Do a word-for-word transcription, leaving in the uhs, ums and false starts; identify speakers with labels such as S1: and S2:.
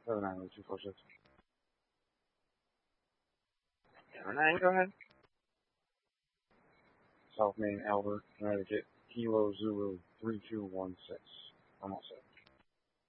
S1: seven nine two four six. seven nine, go ahead. South Main, Albert, Connecticut, Kilo Zulu three two one six. I'm all set.